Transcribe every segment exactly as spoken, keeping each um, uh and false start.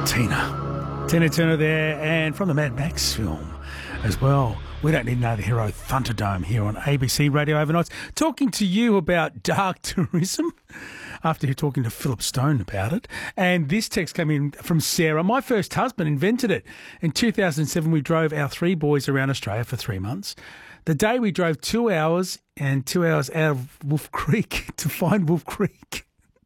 Tina. Tina Turner there, and from the Mad Max film as well. We don't need another hero, Thunderdome, here on A B C Radio Overnights, talking to you about dark tourism after you're talking to Philip Stone about it. And this text came in from Sarah. My first husband invented it. In two thousand seven, we drove our three boys around Australia for three months. The day we drove two hours and two hours out of Wolf Creek to find Wolf Creek.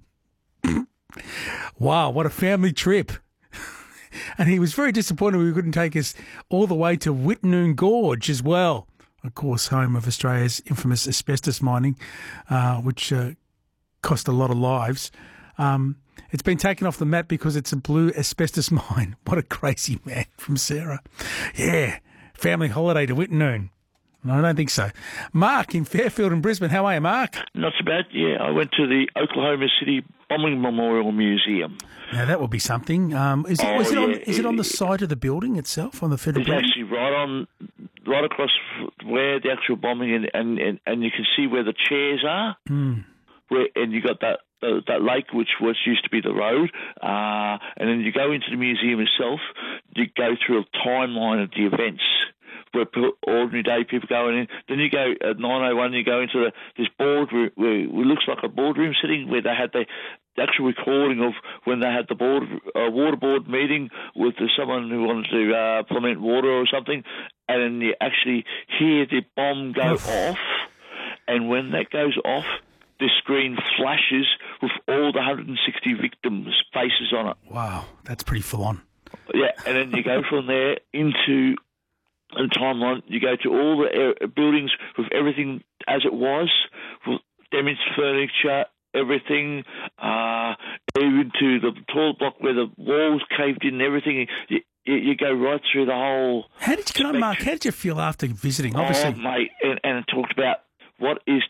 Wow, what a family trip. And he was very disappointed we couldn't take us all the way to Wittenoom Gorge as well, of course, home of Australia's infamous asbestos mining, uh, which uh, cost a lot of lives. Um, it's been taken off the map because it's a blue asbestos mine. What a crazy man, from Sarah. Yeah, family holiday to Wittenoom. No, I don't think so. Mark in Fairfield in Brisbane. How are you, Mark? Not so bad, yeah. I went to the Oklahoma City Bombing Memorial Museum. Now, that would be something. Um, is, it, oh, was it yeah. on, is it on the side of the building itself, on the federal It's building? actually right on, right across where the actual bombing, and, and, and, and you can see where the chairs are. Mm. Where, and you got that uh, that lake, which was used to be the road, uh, and then you go into the museum itself. You go through a timeline of the events where ordinary day people go in. Then you go at nine oh one. You go into the, this boardroom where it looks like a boardroom sitting where they had the, the actual recording of when they had the board uh, water board meeting with uh, someone who wanted to uh, ferment water or something, and then you actually hear the bomb go off, and when that goes off, the screen flashes with all the one hundred sixty victims' faces on it. Wow, that's pretty full on. Yeah, and then you go from there into the timeline. You go to all the uh, buildings with everything as it was, with damaged furniture, everything, uh, even to the toilet block where the walls caved in and everything. You, you, you go right through the whole... How did you, can I, Mark, how did you feel after visiting? Obviously, Oh, mate, and, and it talked about what is